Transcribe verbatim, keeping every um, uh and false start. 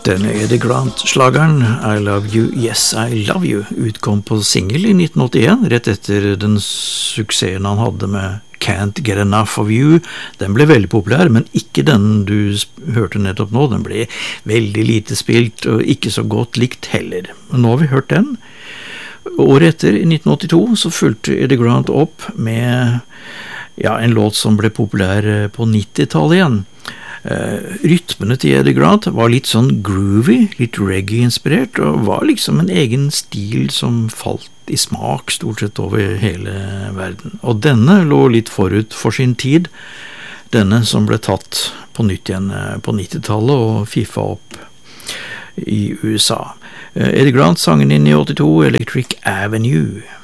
Denne Eddie Grant-slageren I Love You, Yes I Love You utkom på single i nitten åttien, rett etter den suksessen han hadde med Can't Get Enough of You. Den ble veldig populær, men ikke den du hørte nettopp nå. Den ble veldig lite spilt og ikke så godt likt heller. Men nå har vi hørt den. Året etter, i nitten åttito, så fulgte Eddie Grant opp med ja, en låt som ble populær på nittitallet igjen. Uh, rytmene til Eddie Grant var litt sånn groovy, litt reggae-inspirert, og var liksom en egen stil som falt i smak stort sett over hele verden. Og denne lå litt forut for sin tid, denne som ble tatt på nytt igjen på nittitallet og fiffa opp i U S A. Uh, Eddie Grant sangen inn i åttito, Electric Avenue.